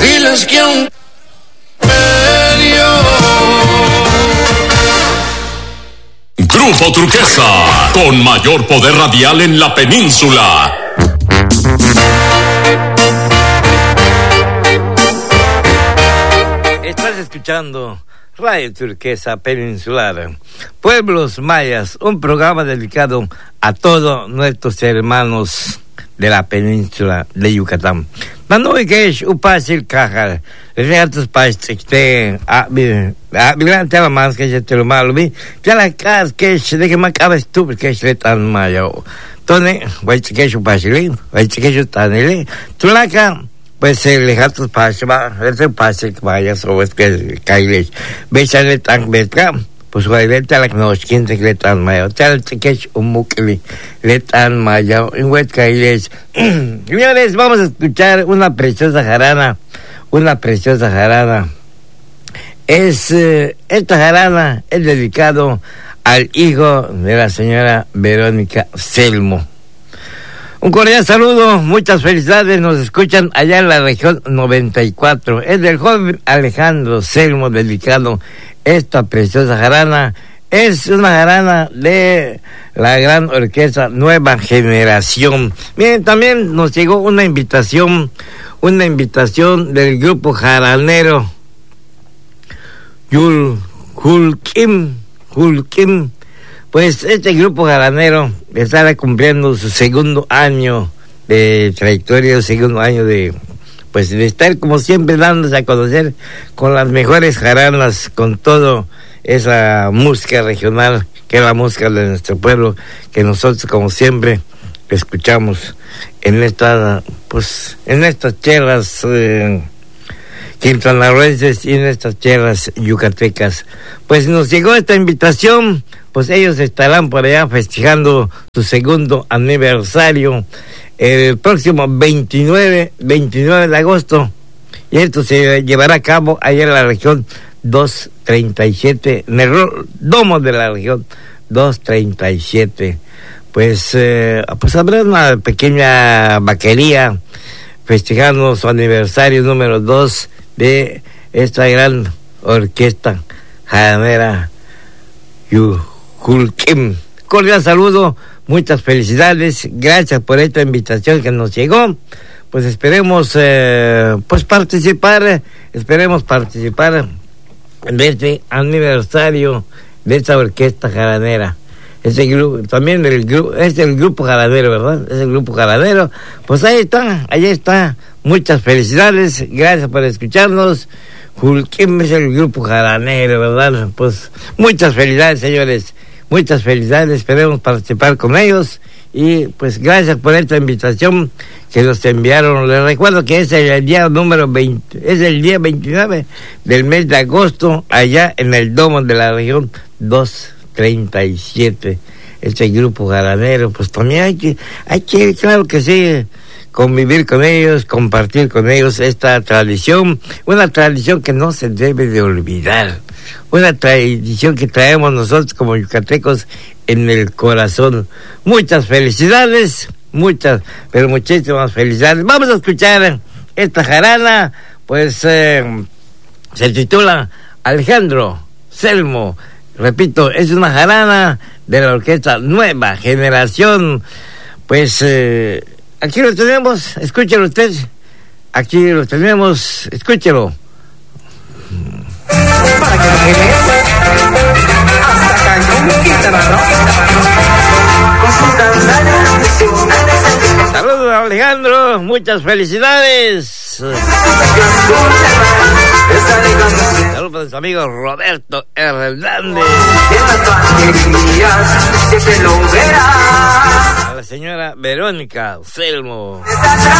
Diles que aún Grupo Turquesa, con mayor poder radial en la península. Estás escuchando Radio Turquesa Peninsular, Pueblos Mayas, un programa dedicado a todos nuestros hermanos de la península de Yucatán. Manoi que es upasil cajar, regatos paiste adelante la más que te lo malo vi, ya la cas que es de que me acabas tú porque es tan mayo. Tone, voy que es upasil, voy que es tan ele, tú la ca pues el regatos paiste va, el paiste que vaya sobre que caile. Ves el tan beca. Pues voy a ver la que nos quiere que tan mayo, tal que es un mucli, tan mayo, en hueca y señores, vamos a escuchar una preciosa jarana. Esta jarana es dedicado al hijo de la señora Verónica Selmo. Un cordial saludo, muchas felicidades, nos escuchan allá en la región 94. Es del joven Alejandro Selmo, dedicado esta preciosa jarana. Es una jarana de la gran orquesta Nueva Generación. Miren, también nos llegó una invitación del grupo jaranero Hulkim. Pues este grupo jaranero estará cumpliendo su segundo año de trayectoria, segundo año de estar como siempre dándose a conocer con las mejores jaranas, con todo esa música regional que es la música de nuestro pueblo, que nosotros como siempre escuchamos en estas tierras quintanarroenses y en estas tierras yucatecas. Pues nos llegó esta invitación, pues ellos estarán por allá festejando su segundo aniversario el próximo 29 de agosto, y esto se llevará a cabo allá en la región 237, en el domo de la región 237. Pues habrá una pequeña vaquería festejando su aniversario número 2 de esta gran orquesta jaranera Hulkim. Cordial saludo, muchas felicidades, gracias por esta invitación que nos llegó. Pues esperemos participar de este aniversario de esta orquesta jaranera. Ese grupo, también es el grupo jaranero, ¿verdad? Es el grupo jaranero. Pues ahí está. Muchas felicidades, gracias por escucharnos. Hulkim es el grupo jaranero, ¿verdad? Pues muchas felicidades, señores. Muchas felicidades, esperemos participar con ellos. Y pues gracias por esta invitación que nos enviaron. Les recuerdo que es el día número 20, es el día 29 del mes de agosto, allá en el domo de la región 237. Este grupo jaranero, pues también hay que, claro que sí, convivir con ellos, compartir con ellos esta tradición, una tradición que no se debe de olvidar, una tradición que traemos nosotros como yucatecos en el corazón. Muchas felicidades, pero muchísimas felicidades. Vamos a escuchar esta jarana, pues se titula Alejandro Selmo. Repito, es una jarana de la orquesta Nueva Generación. Pues aquí lo tenemos, escúchelo usted. Aquí lo tenemos, escúchelo. Para que lo quede hasta Cancún, Quintana Roo, con sus danzarias tradicionales. Saludos, Alejandro, muchas felicidades. Saludos para su amigo Roberto Hernández. A la señora Verónica Selmo.